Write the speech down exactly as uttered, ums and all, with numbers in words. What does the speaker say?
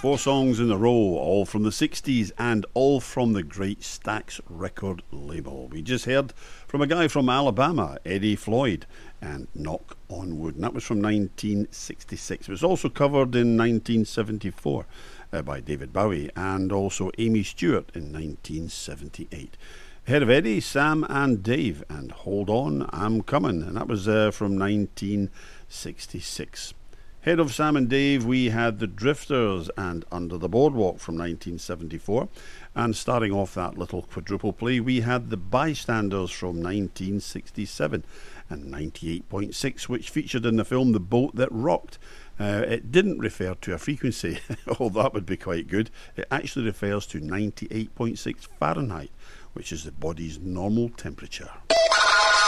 Four songs in a row, all from the sixties and all from the great Stax record label. We just heard from a guy from Alabama, Eddie Floyd, and Knock on Wood, and that was from nineteen sixty-six. It was also covered in nineteen seventy-four uh, by David Bowie, and also Amy Stewart in nineteen seventy-eight. Ahead of Eddie, Sam and Dave, and Hold On, I'm Coming, and that was uh, from nineteen sixty-six. Head of Sam and Dave, we had the Drifters and Under the Boardwalk from nineteen seventy-four. And starting off that little quadruple play, we had the Bystanders from nineteen sixty-seven and ninety-eight point six, which featured in the film The Boat That Rocked. Uh, it didn't refer to a frequency, although that would be quite good. It actually refers to ninety-eight point six Fahrenheit, which is the body's normal temperature.